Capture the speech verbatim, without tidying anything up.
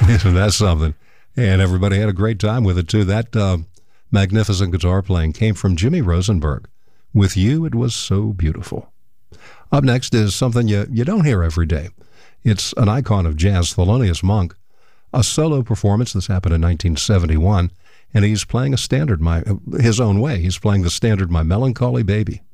Isn't that something? And everybody had a great time with it, too. That uh, magnificent guitar playing came from Jimmy Rosenberg. With You, It Was So Beautiful. Up next is something you, you don't hear every day. It's an icon of jazz, Thelonious Monk, a solo performance. This happened in nineteen seventy-one, and he's playing a standard, my his own way. He's playing the standard My Melancholy Baby.